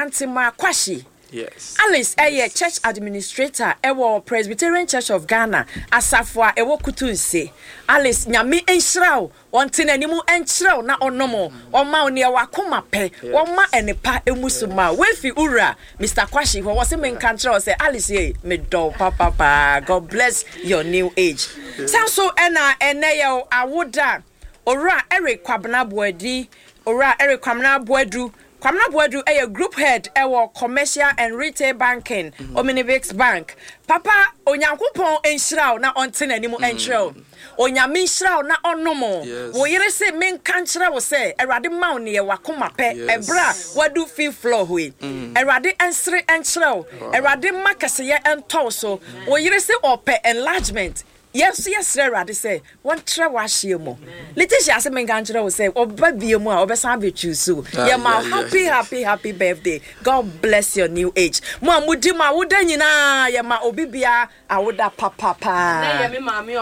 Antima Kwashi. Yes. Alice, church administrator, Presbyterian Church of Ghana, Asafwa, Kutunse. Alice, Nyami Enshrow, one tin animal enshrow, na onomo, or Maunia Wakuma pe, or ma and a pa emusuma, Wefi Ura, Mr. Kwashi, who was a main control, say Alice, me do, papa, God bless your new age. Sound so ena, eneo, I would ora Eric Kwabna Boedi, ora Eric Kwabna Boedu. Kwamna Boadu a group head commercial and retail banking Omnibix Bank. Papa onyankopon enshraw na onten animu enshraw. Onyame enshraw na onomo. Wo yere se men kanchra wo se Erade ma wo ne wakoma pe ebra wadu fi floor hui. Erade ensre enshraw. Erade makase ye ento so. Wo yere se ope enlargement. Yes, Erade say one tra washie mo. Letitia se men kanchra wo se oba biemu a obesan be chusu. Yeah, ma happy birthday. God bless your new age. Mo amudi ma woda nyina ya ma obibia awoda papa.